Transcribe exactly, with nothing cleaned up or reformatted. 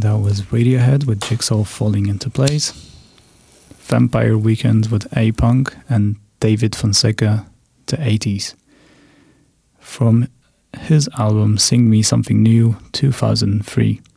That was Radiohead with Jigsaw Falling Into Place, Vampire Weekend with A-Punk, and David Fonseca, The eighties. From his album Sing Me Something New, two thousand three.